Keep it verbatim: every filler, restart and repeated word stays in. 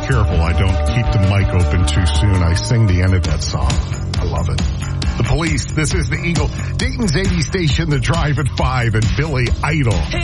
careful I don't keep the mic open too soon. I sing the end of that song. I love it. The Police, this is the Eagle. Dayton's eighty station, The Drive at five, and Billy Idol.